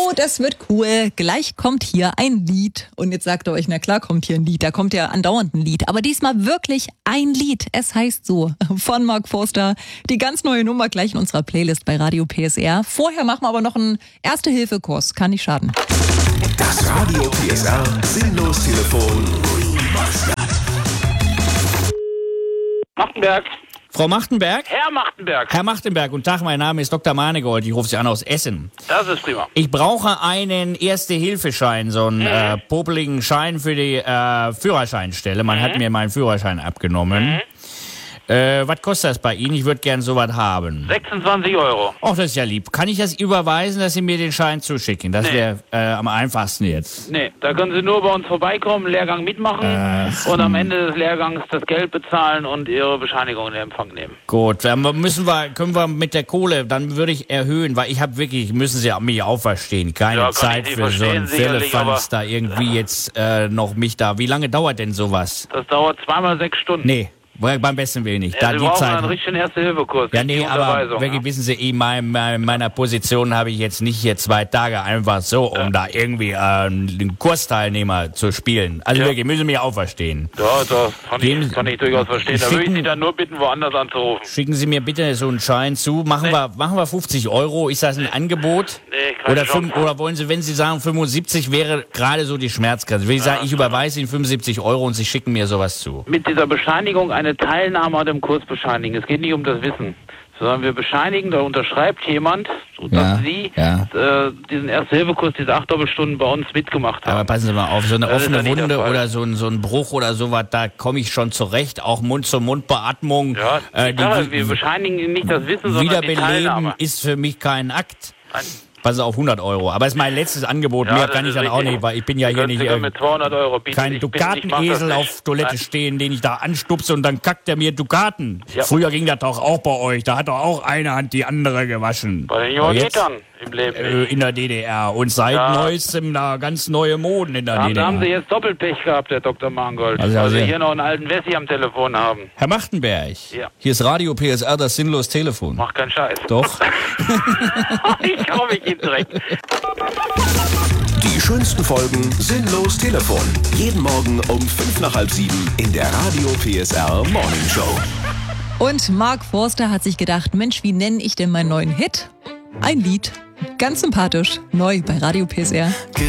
das wird cool. Gleich kommt hier ein Lied. Und jetzt sagt ihr euch, na klar kommt hier ein Lied. Da kommt ja andauernd ein Lied. Aber diesmal wirklich ein Lied. Es heißt so, von Mark Forster. Die ganz neue Nummer gleich in unserer Playlist bei Radio PSR. Vorher machen wir aber noch einen Erste-Hilfe-Kurs. Kann nicht schaden. Das Radio PSR Sinnlos-Telefon. Machtenberg. Frau Machtenberg? Herr Machtenberg. Herr Machtenberg, guten Tag, mein Name ist Dr. Manegold, ich rufe Sie an aus Essen. Das ist prima. Ich brauche einen Erste-Hilfe-Schein, so einen popeligen Schein für die Führerscheinstelle. Man hat mir meinen Führerschein abgenommen. Was kostet das bei Ihnen? Ich würde gern sowas haben. 26 Euro. Ach, das ist ja lieb. Kann ich das überweisen, dass Sie mir den Schein zuschicken? Das wäre am einfachsten jetzt. Nee, da können Sie nur bei uns vorbeikommen, Lehrgang mitmachen und am Ende des Lehrgangs das Geld bezahlen und Ihre Bescheinigung in Empfang nehmen. Gut, können wir mit der Kohle, dann würde ich erhöhen, weil ich habe wirklich, müssen Sie mich auch verstehen, keine Zeit für so einen Firlefanz da irgendwie jetzt noch mich da. Wie lange dauert denn sowas? Das dauert 2x6 Stunden. Nee. Beim besten Willen nicht. Ja, Sie brauchen einen richtigen Erste-Hilfe-Kurs. Ja, nee, aber wirklich, wissen Sie, in meiner Position habe ich jetzt nicht hier 2 Tage einfach so, um da irgendwie einen Kursteilnehmer zu spielen. Also wirklich, müssen Sie mich auch verstehen. Ja, das kann ich durchaus verstehen. Da würde ich Sie dann nur bitten, woanders anzurufen. Schicken Sie mir bitte so einen Schein zu. Machen wir 50 Euro. Ist das ein Angebot? Nee, oder wollen Sie, wenn Sie sagen 75 wäre gerade so die Schmerzgrenze. Will ich sagen, ich überweise Ihnen 75 Euro und Sie schicken mir sowas zu. Mit dieser Bescheinigung eine Teilnahme an dem Kurs bescheinigen. Es geht nicht um das Wissen, sondern wir bescheinigen, da unterschreibt jemand, dass Sie diesen Erste-Hilfe-Kurs, diese 8 Doppelstunden bei uns mitgemacht haben. Aber passen Sie mal auf, so eine offene Wunde oder so ein Bruch oder sowas, da komme ich schon zurecht. Auch Mund-zu-Mund-Beatmung. Ja, wir bescheinigen nicht das Wissen, sondern die Teilnahme. Wiederbeleben ist für mich kein Akt. Passen auf 100 Euro. Aber es ist mein letztes Angebot. Mehr kann ich dann auch nicht, weil ich bin ja hier nicht mit 200 Euro bieten. Kein Dukatenesel auf Toilette stehen, den ich da anstupse und dann kackt er mir Dukaten. Ja. Früher ging das doch auch bei euch. Da hat doch auch eine Hand die andere gewaschen. Bei den Johannitern im Leben. In der DDR. Und seit neuestem da ganz neue Moden in der DDR. Da haben Sie jetzt Doppelpech gehabt, Herr Dr. Mangold. Also Sie hier noch einen alten Wessi am Telefon haben. Herr Machtenberg. Ja. Hier ist Radio PSR, das Sinnlos-Telefon. Mach keinen Scheiß. Doch. Ich komme ich Ihnen direkt. Die schönsten Folgen Sinnlos-Telefon. Jeden Morgen um 6:55 in der Radio PSR Morning Show. Und Mark Forster hat sich gedacht, Mensch, wie nenne ich denn meinen neuen Hit? Ein Lied. Ganz sympathisch. Neu bei Radio PSR.